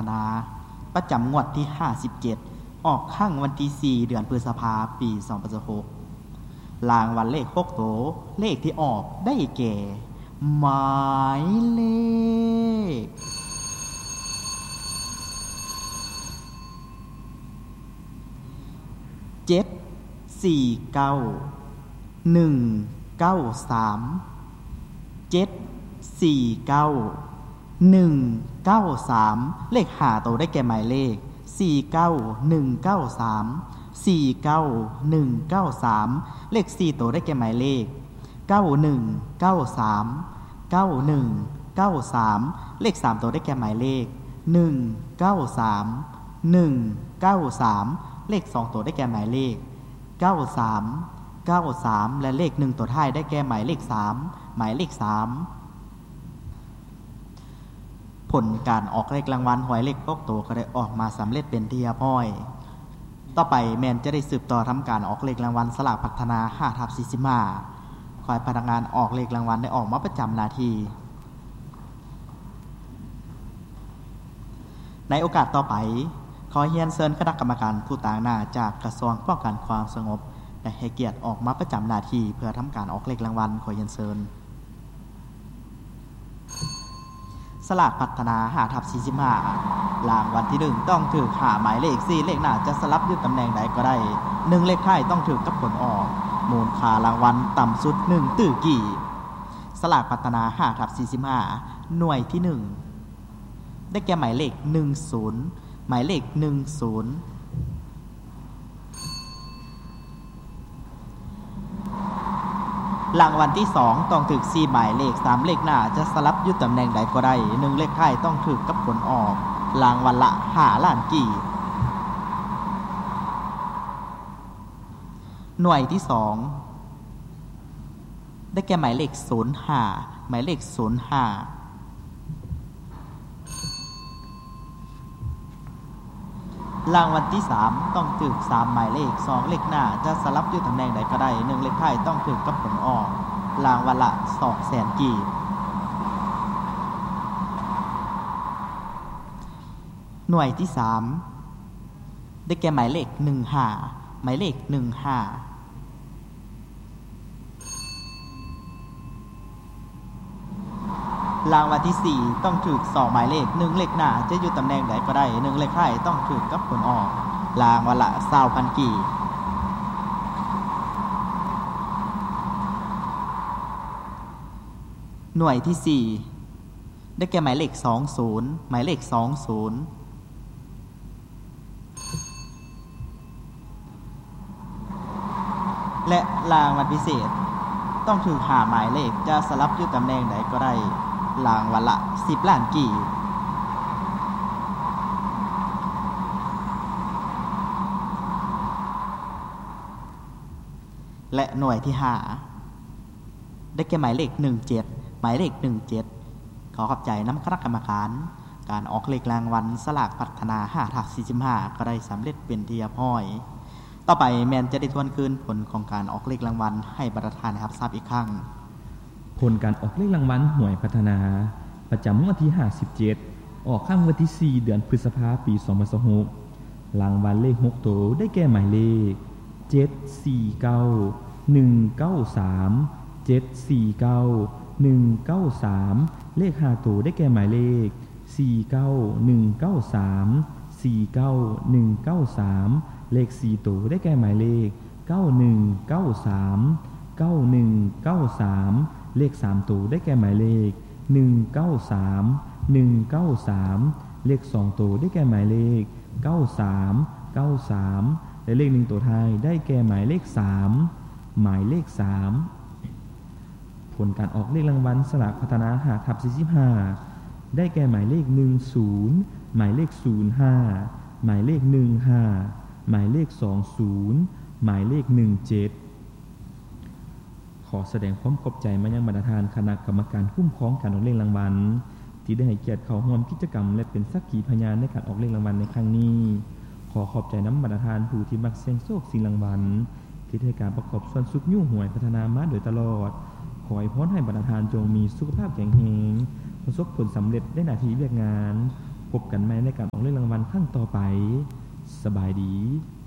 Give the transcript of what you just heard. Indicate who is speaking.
Speaker 1: นาประจำงวดที่57ออกข้างวันที่4เดือนพฤษภาคมปี2016รางวัลเลข6ตัวเลขที่ออกได้แก่หมายเลข7491193เลข5ตัวได้แก่หมายเลข49193เลข4ตัวได้แก่หมายเลข9193เลข3ตัวได้แก่หมายเลข193เลข2ตัวได้แก่หมายเลข93และเลข1ตัวท้ายได้แก่หมายเลข3หมายเลข3ผลการออกเลขรางวัลหวยเลข6ตัวก็ได้ออกมาสำเร็จเป็นที่เรียบร้อยต่อไปแมนจะได้สืบต่อทำการออกเลขรางวัลสลากพัฒนา 5/45 ขอให้พนักงานออกเลขรางวัลได้ออกมาประจำหน้าที่ในโอกาสต่อไปขอเรียนเชิญคณะกรรมการผู้ต่างหน้าจากกระทรวงป้องกันความสงบและให้เกียรติออกมาประจำหน้าที่เพื่อทำการออกเลขรางวัลขอเรียนเชิญสลากพัฒนา 5/45 รางวัลที่1ต้องถือหมายเลข4เลขหน้าจะสลับอยู่ตำแหน่งใดก็ได้1เลขท้ายต้องถือกับผลออกมูลค่ารางวัลต่ำสุด1ตื้อกี่สลากพัฒนา 5/45 หน่วยที่1ได้แก่หมายเลข10หมายเลข10รางวัลที่2ต้องถึก4หมายเลข3เลขหน้าจะสลับอยู่ตำแหน่งใดก็ได้1เลขท้ายต้องถึกกับผลออกรางวัลละ5ล้านกี่หน่วยที่2ได้แก่หมายเลข05หมายเลข05รางวัลที่3ต้องถึก3หมายเลข2เลขหน้าจะสลับอยู่ตำแหน่งใดก็ได้1เลขท้ายต้องถึกกับผลออกรางวัลละ 200,000 กีบหน่วยที่3ได้แก่หมายเลข15หมายเลข15รางวัลที่4ต้องถูก2หมายเลข1เลขหน้าจะอยู่ตำแหน่งใดก็ได้1เลขท้ายต้องถูกกับผลออกรางวัลละ 20,000 กีหน่วยที่4ได้แก่หมายเลข20หมายเลข20และรางวัลพิเศษต้องถูกหมายเลขจะสลับอยู่ตำแหน่งใดก็ได้รางวัลละ10ล้านกีบและหน่วยที่5ได้แก่หมายเลข17หมายเลข17ขอขอบใจน้ำคณะกรรมการการออกเลขรางวัลสลากพัฒนา 5/45 ก็ได้สำเร็จเป็นที่เรียบร้อยต่อไปแมนจะได้ทวนคืนผลของการออกเลขรางวัลให้ประธานรับทราบอีกครั้ง
Speaker 2: ผลการออกเลขรางวัลหวยพัฒนาประจำงวดที่57ออกข้างวันที่4เดือนพฤษภาคมปี2016รางวัลเลข6ตัวได้แก่หมายเลข749193 749193เลข5ตัวได้แก่หมายเลข49193 49193เลข4ตัวได้แก่หมายเลข9193 9193เลข3ตัวได้แก่หมายเลข193 193เลข2ตัวได้แก่หมายเลข93 93และเลข1ตัวท้ายได้แก่หมายเลข3หมายเลข3ผลการออกเลขรางวัลสลากพัฒนา 5/45 ได้แก่หมายเลข10หมายเลข05หมายเลข15หมายเลข20หมายเลข17ขอแสดงความขอบใจมายังประธานคณะกรรมการคุ้มครองการออกเลขรางวัลที่ได้ให้เกียรติเข้าร่วมกิจกรรมและเป็นสักขีพยานในการออกเลขรางวัลในครั้งนี้ขอขอบใจน้ำประธานผู้ที่มักเสี่ยงโชคสิ่งรางวัลที่ให้การประกอบส่วนสุขยุ่งหวยพัฒนามาโดยตลอดขอให้พรให้ประธานจงมีสุขภาพแข็งแรงประสบผลสำเร็จได้หน้าที่เวียกงานขพบกันใหม่ในการออกเลขรางวัลครั้งต่อไปสบายดี